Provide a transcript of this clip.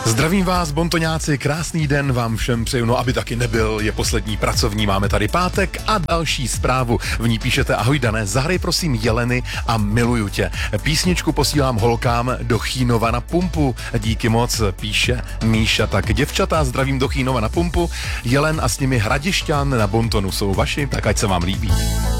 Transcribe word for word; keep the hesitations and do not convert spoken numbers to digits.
Zdravím vás, bontoňáci, krásný den vám všem přeju, no aby taky nebyl, je poslední pracovní, máme tady pátek a další zprávu. V ní píšete: ahoj Dané, zahraj prosím Jeleny a Miluju tě. Písničku posílám holkám do Chínova na pumpu. Díky moc, píše Míša. Tak děvčata, zdravím do Chínova na pumpu. Jelen a s nimi Hradišťan na bontonu jsou vaši, tak ať se vám líbí.